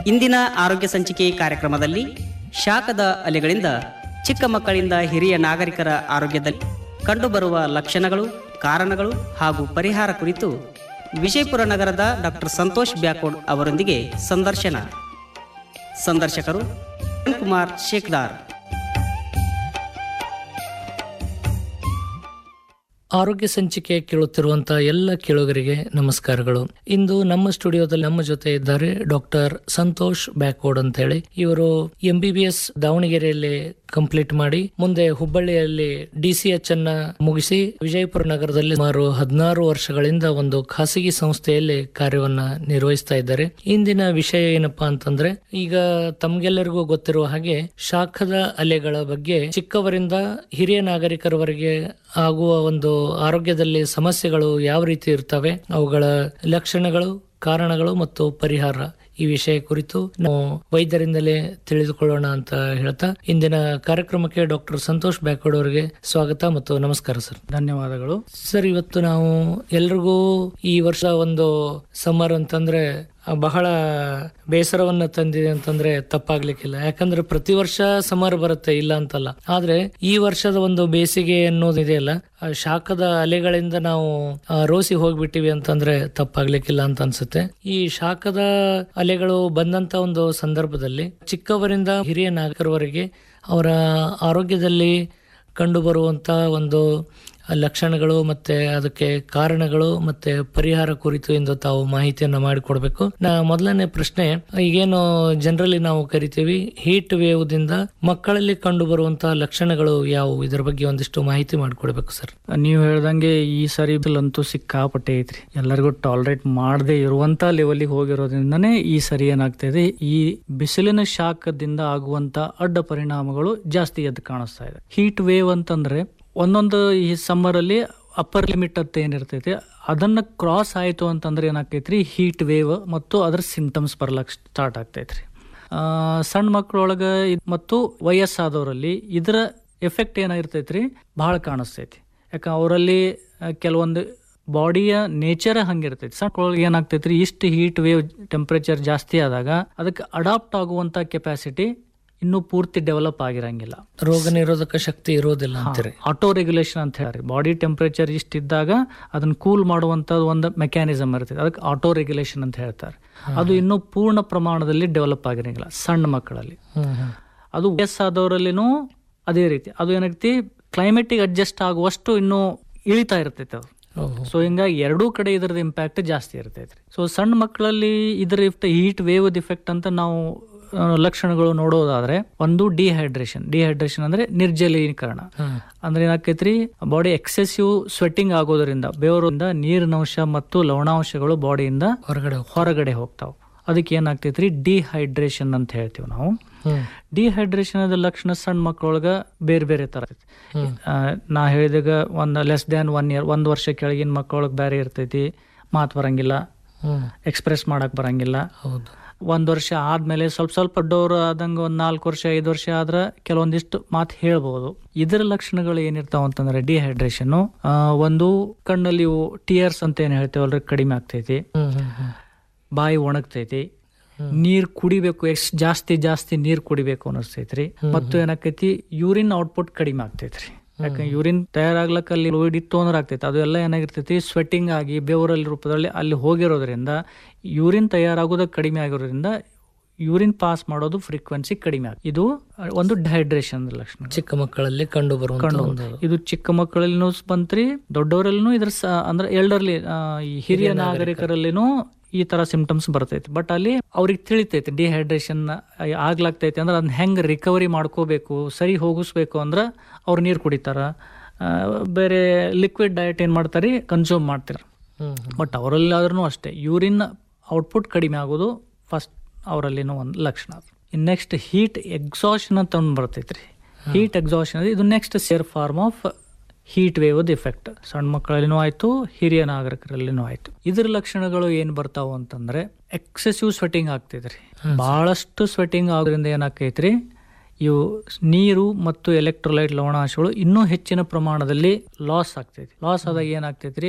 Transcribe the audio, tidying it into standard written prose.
ಇಂದಿನ ಆರೋಗ್ಯ ಸಂಚಿಕೆ ಕಾರ್ಯಕ್ರಮದಲ್ಲಿ ಶಾಖದ ಅಲೆಗಳಿಂದ ಚಿಕ್ಕ ಮಕ್ಕಳಿಂದ ಹಿರಿಯ ನಾಗರಿಕರ ಆರೋಗ್ಯದಲ್ಲಿ ಕಂಡುಬರುವ ಲಕ್ಷಣಗಳು, ಕಾರಣಗಳು ಹಾಗೂ ಪರಿಹಾರ ಕುರಿತು ವಿಜಯಪುರ ನಗರದ ಡಾಕ್ಟರ್ ಸಂತೋಷ್ ಬ್ಯಾಕೋಡ್ ಅವರೊಂದಿಗೆ ಸಂದರ್ಶಕರು ಕುಮಾರ್ ಶೇಖದಾರ್. ಆರೋಗ್ಯ ಸಂಚಿಕೆ ಕೇಳುತ್ತಿರುವಂತಹ ಎಲ್ಲ ಕೇಳುಗರಿಗೆ ನಮಸ್ಕಾರಗಳು. ಇಂದು ನಮ್ಮ ಸ್ಟುಡಿಯೋದಲ್ಲಿ ನಮ್ಮ ಜೊತೆ ಇದ್ದಾರೆ ಡಾಕ್ಟರ್ ಸಂತೋಷ್ ಬ್ಯಾಕೋಡ್ ಅಂತ ಹೇಳಿ. ಇವರು MBBS ದಾವಣಗೆರೆಯಲ್ಲಿ ಕಂಪ್ಲೀಟ್ ಮಾಡಿ ಮುಂದೆ ಹುಬ್ಬಳ್ಳಿಯಲ್ಲಿ DCH ಅನ್ನ ಮುಗಿಸಿ ವಿಜಯಪುರ ನಗರದಲ್ಲಿ ಸುಮಾರು 16 ವರ್ಷಗಳಿಂದ ಒಂದು ಖಾಸಗಿ ಸಂಸ್ಥೆಯಲ್ಲಿ ಕಾರ್ಯವನ್ನ ನಿರ್ವಹಿಸ್ತಾ ಇದ್ದಾರೆ. ಇಂದಿನ ವಿಷಯ ಏನಪ್ಪಾ ಅಂತಂದ್ರೆ, ಈಗ ತಮ್ಗೆಲ್ಲರಿಗೂ ಗೊತ್ತಿರುವ ಹಾಗೆ ಶಾಖದ ಅಲೆಗಳ ಬಗ್ಗೆ ಚಿಕ್ಕವರಿಂದ ಹಿರಿಯ ನಾಗರಿಕರವರೆಗೆ ಆಗುವ ಒಂದು ಆರೋಗ್ಯದಲ್ಲಿ ಸಮಸ್ಯೆಗಳು ಯಾವ ರೀತಿ ಇರ್ತವೆ, ಅವುಗಳ ಲಕ್ಷಣಗಳು, ಕಾರಣಗಳು ಮತ್ತು ಪರಿಹಾರ, ಈ ವಿಷಯ ಕುರಿತು ನಾವು ವೈದ್ಯರಿಂದಲೇ ತಿಳಿದುಕೊಳ್ಳೋಣ ಅಂತ ಹೇಳ್ತಾ ಇಂದಿನ ಕಾರ್ಯಕ್ರಮಕ್ಕೆ ಡಾಕ್ಟರ್ ಸಂತೋಷ್ ಬ್ಯಾಕೋಡ್ ಅವರಿಗೆ ಸ್ವಾಗತ ಮತ್ತು ನಮಸ್ಕಾರ ಸರ್. ಧನ್ಯವಾದಗಳು ಸರ್. ಇವತ್ತು ನಾವು ಎಲ್ರಿಗೂ ಈ ವರ್ಷ ಒಂದು ಸಮ್ಮರ್ ಅಂತಂದ್ರೆ ಬಹಳ ಬೇಸರವನ್ನ ತಂದಿದೆ ಅಂತಂದ್ರೆ ತಪ್ಪಾಗ್ಲಿಕ್ಕಿಲ್ಲ. ಯಾಕಂದ್ರೆ ಪ್ರತಿ ವರ್ಷ ಸಮ್ಮರ್ ಬರುತ್ತೆ, ಇಲ್ಲ ಅಂತಲ್ಲ. ಆದ್ರೆ ಈ ವರ್ಷದ ಒಂದು ಬೇಸಿಗೆ ಅನ್ನೋದಿದೆಯಲ್ಲ, ಶಾಖದ ಅಲೆಗಳಿಂದ ನಾವು ರೋಸಿ ಹೋಗ್ಬಿಟ್ಟಿವಿ ಅಂತಂದ್ರೆ ತಪ್ಪಾಗ್ಲಿಕ್ಕಿಲ್ಲ ಅಂತ ಅನ್ಸುತ್ತೆ. ಈ ಶಾಖದ ಅಲೆಗಳು ಬಂದಂತ ಒಂದು ಸಂದರ್ಭದಲ್ಲಿ ಚಿಕ್ಕವರಿಂದ ಹಿರಿಯ ನಾಗರಿಕರವರೆಗೆ ಅವರ ಆರೋಗ್ಯದಲ್ಲಿ ಕಂಡು ಬರುವಂತ ಒಂದು ಲಕ್ಷಣಗಳು ಮತ್ತೆ ಅದಕ್ಕೆ ಕಾರಣಗಳು ಮತ್ತೆ ಪರಿಹಾರ ಕುರಿತು ಎಂದು ತಾವು ಮಾಹಿತಿಯನ್ನ ಮಾಡಿಕೊಡ್ಬೇಕು. ಮೊದಲನೇ ಪ್ರಶ್ನೆ, ಈಗೇನು ಜನರಲಿ ನಾವು ಕರಿತೀವಿ ಹೀಟ್ ವೇವ್ ದಿಂದ ಮಕ್ಕಳಲ್ಲಿ ಕಂಡು ಬರುವಂತಹ ಲಕ್ಷಣಗಳು ಯಾವುವು, ಇದರ ಬಗ್ಗೆ ಒಂದಿಷ್ಟು ಮಾಹಿತಿ ಮಾಡಿಕೊಡ್ಬೇಕು ಸರ್. ನೀವು ಹೇಳ್ದಂಗೆ ಈ ಸರಿ ಅಂತೂ ಸಿಕ್ಕಾಪಟ್ಟೆ ಐತ್ರಿ. ಎಲ್ಲರಿಗೂ ಟಾಲರೇಟ್ ಮಾಡದೆ ಇರುವಂತ ಲೆವೆಲ್ಗೆ ಹೋಗಿರೋದ್ರಿಂದನೇ ಈ ಸರಿ ಏನಾಗ್ತಾ ಇದೆ, ಈ ಬಿಸಿಲಿನ ಶಾಖದಿಂದ ಆಗುವಂತ ಅಡ್ಡ ಪರಿಣಾಮಗಳು ಜಾಸ್ತಿ ಎದ್ದು ಕಾಣಿಸ್ತಾ ಇದೆ. ಹೀಟ್ ವೇವ್ ಅಂತಂದ್ರೆ ಒಂದೊಂದು ಈ ಸಮ್ಮರ್ ಅಲ್ಲಿ ಅಪ್ಪರ್ ಲಿಮಿಟ್ ಅಂತ ಏನಿರ್ತೈತಿ ಅದನ್ನ ಕ್ರಾಸ್ ಆಯ್ತು ಅಂತಂದ್ರೆ ಏನಾಗ್ತೈತ್ರಿ, ಹೀಟ್ ವೇವ್ ಮತ್ತು ಅದರ ಸಿಂಪ್ಟಮ್ಸ್ ಬರ್ಲಕ್ ಸ್ಟಾರ್ಟ್ ಆಗ್ತೈತ್ರಿ. ಸಣ್ಣ ಮಕ್ಕಳೊಳಗ ಮತ್ತು ವಯಸ್ಸಾದವರಲ್ಲಿ ಇದರ ಎಫೆಕ್ಟ್ ಏನಾಗಿರ್ತೈತ್ರಿ ಬಹಳ ಕಾಣಿಸ್ತೈತಿ. ಯಾಕ ಅವರಲ್ಲಿ ಕೆಲವೊಂದು ಬಾಡಿಯ ನೇಚರ್ ಹಂಗಿರ್ತೈತಿ. ಸಣ್ಣ ಏನಾಗ್ತೈತ್ರಿ, ಇಷ್ಟು ಹೀಟ್ ವೇವ್ ಟೆಂಪರೇಚರ್ ಜಾಸ್ತಿ ಆದಾಗ ಅದಕ್ಕೆ ಅಡಾಪ್ಟ್ ಆಗುವಂತ ಕೆಪಾಸಿಟಿ ಇನ್ನೂ ಪೂರ್ತಿ ಡೆವಲಪ್ ಆಗಿರಂಗಿಲ್ಲ, ರೋಗ ನಿರೋಧಕ ಶಕ್ತಿ ಇರೋದಿಲ್ಲ ಅಂತಾರೆ. ಆಟೋ ರೆಗ್ಯುಲೇಷನ್ ಅಂತ ಹೇಳಿ ಬಾಡಿ ಟೆಂಪರೇಚರ್ ಇಷ್ಟಿದ್ದಾಗ ಅದನ್ನ ಕೂಲ್ ಮಾಡುವಂತ ಒಂದು ಮೆಕ್ಯಾನಿಸಮ್ ಇರ್ತದೆ, ಅದಕ್ಕೆ ಆಟೋ ರೆಗ್ಯುಲೇಷನ್ ಅಂತ ಹೇಳ್ತಾರೆ. ಅದು ಇನ್ನೂ ಪೂರ್ಣ ಪ್ರಮಾಣದಲ್ಲಿ ಡೆವಲಪ್ ಆಗಿರಂಗಿಲ್ಲ ಸಣ್ಣ ಮಕ್ಕಳಲ್ಲಿ. ಅದು ವಯಸ್ಸಾದವರಲ್ಲಿನೂ ಅದೇ ರೀತಿ. ಅದು ಏನಾಗ್ತಿ, ಕ್ಲೈಮೇಟಿಗೆ ಅಡ್ಜಸ್ಟ್ ಆಗುವಷ್ಟು ಇನ್ನೂ ಇಳಿತಾ ಇರ್ತೈತೆ ಅದು. ಸೊ ಹಿಂಗಾಗಿ ಎರಡೂ ಕಡೆ ಇದರದ ಇಂಪ್ಯಾಕ್ಟ್ ಜಾಸ್ತಿ ಇರ್ತೈತ್ರಿ. ಸೊ ಸಣ್ಣ ಮಕ್ಕಳಲ್ಲಿ ಇದರ ಹೀಟ್ ವೇವ್ ಇಫೆಕ್ಟ್ ಅಂತ ನಾವು ಲಕ್ಷಣಗಳು ನೋಡೋದಾದ್ರೆ, ಒಂದು ಡಿಹೈಡ್ರೇಷನ್ ಅಂದ್ರೆ ನಿರ್ಜಲೀಕರಣ. ಅಂದ್ರೆ ಏನಾಕೈತ್ರಿ, ಬಾಡಿ ಎಕ್ಸೆಸಿವ್ ಸ್ವೆಟ್ಟಿಂಗ್ ಆಗೋದ್ರಿಂದ ಬೆವರಿಂದ ನೀರಿನಂಶ ಮತ್ತು ಲವಣಾಂಶಗಳು ಬಾಡಿಯಿಂದ ಹೊರಗಡೆ ಹೋಗ್ತಾವ. ಅದಕ್ಕೆ ಏನಾಗ್ತೈತ್ರಿ, ಡಿಹೈಡ್ರೇಷನ್ ಅಂತ ಹೇಳ್ತೀವಿ ನಾವು. ಡಿಹೈಡ್ರೇಷನ್ ಅದ ಲಕ್ಷಣ ಸಣ್ಣ ಮಕ್ಕಳೊಳಗ ಬೇರೆ ಬೇರೆ ತರ ಇರ್ತೈತಿ. ನಾ ಹೇಳಿದಾಗ ಒಂದು ಲೆಸ್ ದ್ಯಾನ್ 1 year, 1 ವರ್ಷ ಕೆಳಗಿನ ಮಕ್ಕಳೊಳಗೆ ಬೇರೆ ಇರ್ತೈತಿ. ಮಾತು ಬರಂಗಿಲ್ಲ, ಎಕ್ಸ್ಪ್ರೆಸ್ ಮಾಡಕ್ ಬರಂಗಿಲ್ಲ. 1 ವರ್ಷ ಆದ್ಮೇಲೆ ಸ್ವಲ್ಪ ದೊಡ್ಡವರು ಆದಂಗೆ 1 4 ವರ್ಷ 5 ವರ್ಷ ಆದ್ರ ಕೆಲವೊಂದಿಷ್ಟು ಮಾತು ಹೇಳ್ಬಹುದು. ಇದರ ಲಕ್ಷಣಗಳು ಏನಿರ್ತಾವ ಅಂತಂದ್ರೆ, ಡಿಹೈಡ್ರೇಷನ್ ಒಂದು ಕಣ್ಣಲ್ಲಿ ಟಿಯರ್ಸ್ ಅಂತ ಏನ್ ಹೇಳ್ತೇವಲ್ರಿ ಕಡಿಮೆ ಆಗ್ತೈತಿ, ಬಾಯಿ ಒಣಗ್ತೈತಿ, ನೀರ್ ಕುಡಿಬೇಕು, ಜಾಸ್ತಿ ನೀರ್ ಕುಡಿಬೇಕು ಅನಿಸ್ತೈತ್ರಿ. ಮತ್ತು ಏನಾಕೈತಿ, ಯೂರಿನ್ ಔಟ್ಪುಟ್ ಕಡಿಮೆ ಆಗ್ತೈತ್ರಿ. ಯಾಕಂದ್ರೆ ಯೂರಿನ್ ತಯಾರಾಗ್ಲಕ್ಕ ಅಲ್ಲಿ ಫ್ಲೂಯಿಡ್ ಇತ್ತು ಅಂದ್ರೆ ಆಗ್ತೈತಿ, ಅದು ಎಲ್ಲ ಏನಾಗಿರ್ತೈತಿ ಸ್ವೆಟ್ಟಿಂಗ್ ಆಗಿ ಬೆವರಲ್ಲಿ ರೂಪದಲ್ಲಿ ಅಲ್ಲಿ ಹೋಗಿರೋದ್ರಿಂದ ಯೂರಿನ್ ತಯಾರಾಗೋದ ಕಡಿಮೆ ಆಗಿರೋದ್ರಿಂದ ಯೂರಿನ್ ಪಾಸ್ ಮಾಡೋದು ಫ್ರೀಕ್ವೆನ್ಸಿ ಕಡಿಮೆ ಆಗ. ಇದು ಒಂದು ಡಿಹೈಡ್ರೇಷನ್ ಲಕ್ಷಣ ಚಿಕ್ಕ ಮಕ್ಕಳಲ್ಲಿ ಕಂಡು ಇದು ಚಿಕ್ಕ ಮಕ್ಕಳಲ್ಲಿನೂ ಬಂತ್ರಿ, ದೊಡ್ಡವರಲ್ಲಿನೂ ಇದ್ರ ಅಂದ್ರೆ ಎಲ್ಡರ್ಲಿ ಹಿರಿಯ ನಾಗರಿಕರಲ್ಲಿನೂ ಈ ತರ ಸಿಂಪ್ಟಮ್ಸ್ ಬರ್ತೈತಿ. ಬಟ್ ಅಲ್ಲಿ ಅವ್ರಿಗೆ ತಿಳಿತೈತಿ ಡಿಹೈಡ್ರೇಷನ್ ಆಗ್ಲಾಗ್ತೈತಿ ಅಂದ್ರೆ ಅದನ್ನ ಹೆಂಗ್ ರಿಕವರಿ ಮಾಡ್ಕೋಬೇಕು, ಸರಿ ಹೋಗಿಸ್ಬೇಕು ಅಂದ್ರೆ ಅವ್ರು ನೀರು ಕುಡಿತಾರ, ಬೇರೆ ಲಿಕ್ವಿಡ್ ಡಯಟ್ ಏನ್ ಮಾಡ್ತಾರೆ ಕನ್ಸ್ಯೂಮ್ ಮಾಡ್ತಾರ. ಬಟ್ ಅವರಲ್ಲಿ ಆದ್ರೂ ಅಷ್ಟೇ ಯೂರಿನ್ ಔಟ್ಪುಟ್ ಕಡಿಮೆ ಆಗೋದು ಫಸ್ಟ್ ಅವರಲ್ಲಿನೂ ಒಂದು ಲಕ್ಷಣ. ಇನ್ ನೆಕ್ಸ್ಟ್ ಹೀಟ್ ಎಕ್ಸಾಷನ್ ಅಂತ ಒಂದು ಬರ್ತೈತ್ರಿ. ಹೀಟ್ ಎಕ್ಸಾಷನ್ ಇದು next share form of heat wave effect. ಸಣ್ಣ ಮಕ್ಕಳಲ್ಲಿನೂ ಆಯ್ತು, ಹಿರಿಯ ನಾಗರಿಕರಲ್ಲಿನೂ ಆಯ್ತು. ಇದ್ರ ಲಕ್ಷಣಗಳು ಏನ್ ಬರ್ತಾವ ಅಂತಂದ್ರೆ, ಎಕ್ಸೆಸಿವ್ ಸ್ವೆಟಿಂಗ್ ಆಗ್ತೈತ್ರಿ. ಬಹಳಷ್ಟು ಸ್ವೆಟಿಂಗ್ ಆಗೋದ್ರಿಂದ ಏನಾಕೈತ್ರಿ, ಇವು ನೀರು ಮತ್ತು ಎಲೆಕ್ಟ್ರೋಲೈಟ್ ಲವಣಾಂಶಗಳು ಇನ್ನೂ ಹೆಚ್ಚಿನ ಪ್ರಮಾಣದಲ್ಲಿ ಲಾಸ್ ಆಗ್ತೈತಿ. ಲಾಸ್ ಆದಾಗ ಏನಾಗ್ತೈತ್ರಿ,